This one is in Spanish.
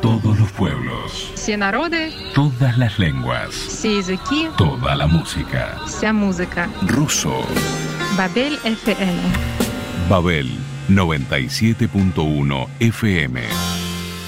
Todos los pueblos. Всі народи. Todas las lenguas. Всі язики. Toda la música. Вся музика. Ruso. Babel FM. Babel 97.1 FM.